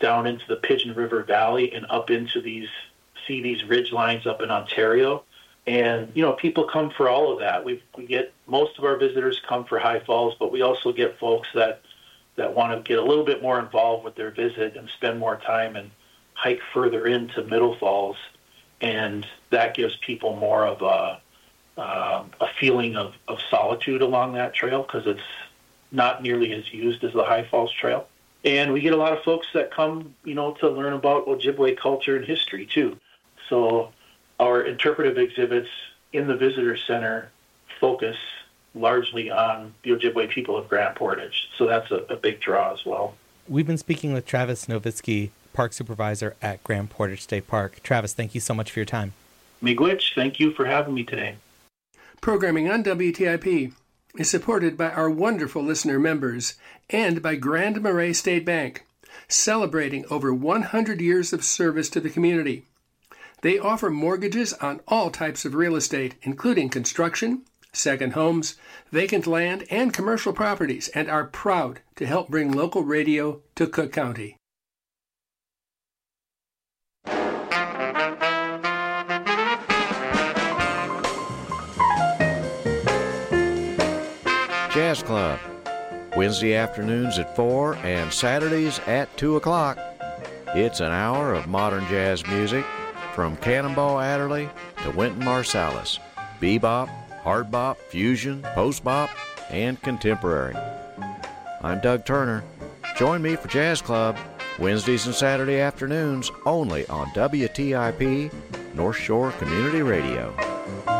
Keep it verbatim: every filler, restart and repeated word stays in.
down into the Pigeon River Valley and up into these, see these ridge lines up in Ontario. And, you know, people come for all of that. We we get, most of our visitors come for High Falls, but we also get folks that, that want to get a little bit more involved with their visit and spend more time and hike further into Middle Falls. And that gives people more of a, uh, a feeling of, of solitude along that trail because it's not nearly as used as the High Falls Trail. And we get a lot of folks that come, you know, to learn about Ojibwe culture and history, too. So our interpretive exhibits in the visitor center focus largely on the Ojibwe people of Grand Portage. So that's a, a big draw as well. We've been speaking with Travis Novitsky, Park Supervisor at Grand Portage State Park. Travis, thank you so much for your time. Miigwech, thank you for having me today. Programming on W T I P is supported by our wonderful listener members and by Grand Marais State Bank, celebrating over one hundred years of service to the community. They offer mortgages on all types of real estate, including construction, second homes, vacant land, and commercial properties, and are proud to help bring local radio to Cook County. Jazz Club, Wednesday afternoons at four and Saturdays at two o'clock. It's an hour of modern jazz music from Cannonball Adderley to Wynton Marsalis, bebop, hard bop, fusion, post bop, and contemporary. I'm Doug Turner. Join me for Jazz Club, Wednesdays and Saturday afternoons only on W T I P, North Shore Community Radio.